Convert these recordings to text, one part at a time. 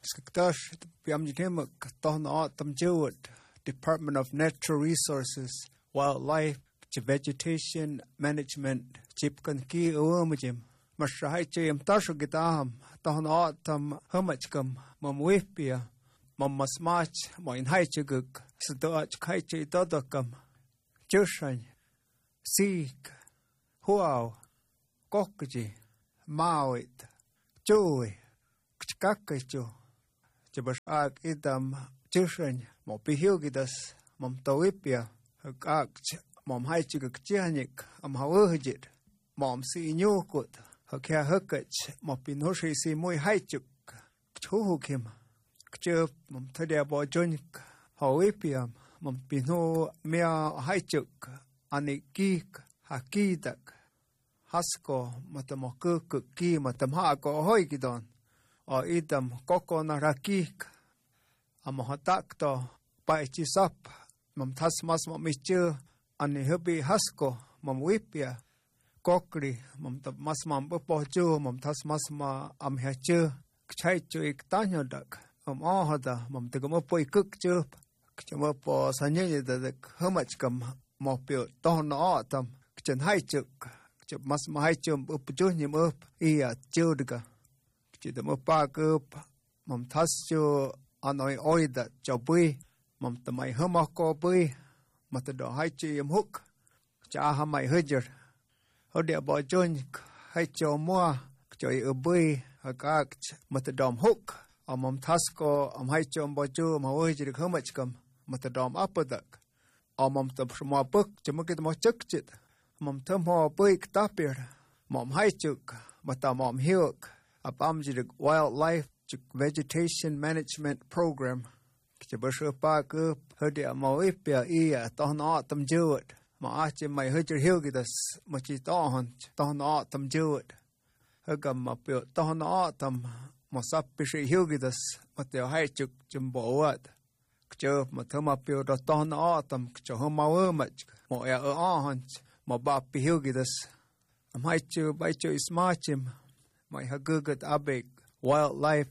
Skaktash Piamjim Tohna Tamjewit, Department of Natural Resources, Wildlife, Vegetation Management, Chipkan Ki Uumajim, Mashahaichim Tashugitam, Tohna Tam Humachkam, Mamwipia, Mamasmach, Moin Haichuguk, Sadach Kaichi Dodokam, Jushan, Seek, Huao, Kokaji, Mawit, Joey, Kakacho. Jabas ag idam Jushan, Mopihugidas, Mom Tawipia, Hag Mom Haichuguk Janik, Hawajit, Mom Si Nyukut, Haka Hukach, Mopinoshi Si Mui Haichuk, Chuhukim, Kchup, Mom Tadia Bojonik, Hawipiam, Mom Pino Mia Haichuk, Anikik, Hakidak, Hasko, Matamokuk, Ki, Matamhako, Hoigidon. O idam koko na rakik amohatakto paichisap mam tasmas mamichu ani hubi hasko mam wipia kokri mam mas mam popochu mam tasmas ma amhachu kchaichu iktanyodak ahada mam tegamo ikukchu kchamo po sanyeni da hamachkam mopio tohna atam kchen haichuk kchap mas ma haichum upjunyim up ia chudga the Mopag up, Mom Tasjo, Anoi Oida, Jobui, Mom to my Humako Bui, Matado Haichi Hook, Jaha my Hudger, Hodia Boy Join, Haicho Moa, Joy Ubui, Hagak, Matadom Hook, or Mom Tasco, Haicho Boju, my Wajir Humachcum, Matadom Apodak, or Mom to more book, Jamukit Mochukchit, Mom Tumho Buik Tapir, Mom Haichuk, Matamom Hilk. Abamjid Wildlife Vegetation Management Program. Kibusha Park up, Hudia Moipia Ia, Tohna Atom Jewett. Maachi my Hudger Hilgidas, Machitohant, Tohna Atom Jewett. Hugam Mapio, Tohna Atom, Mosapishi Hilgidas, Mateo Haichuk, Jumbo Wat. Kjub, Matumapio, Tohna Atom, Kjohoma Wumach, Moya Ahant, Mobapi Hilgidas. Amhaichu, Baichu Ismachim. My Hagugat Abeg, Wildlife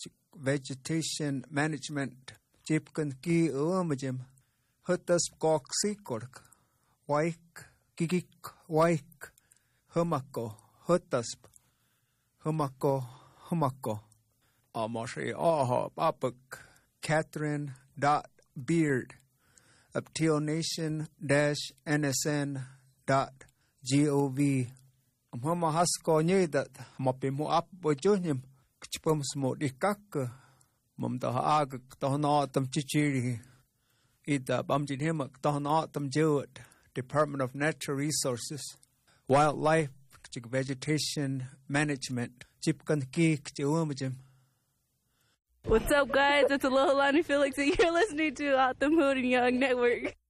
Vegetation Management, Chipkan Ki Uumajim, Hutas Kok Sikork, Waik, Kikik, Waik, Humako, Hutasp, Humako, Amoshi Aha, Papuk, Catherine.Beard, uptilnation-nsn.gov. Mama hasko that Mopimu up Bojunim, Kchpum smoke Kak, Mum the Hag, Tohnatum Chichiri, Ida Bamjin Himak, Tohnatum Jewett, Department of Natural Resources, Wildlife Vegetation Management, Chipkan Ki Kchumajim. What's up, guys? It's Aloha Lani Felix, and you're listening to Out the Mood and Young Network.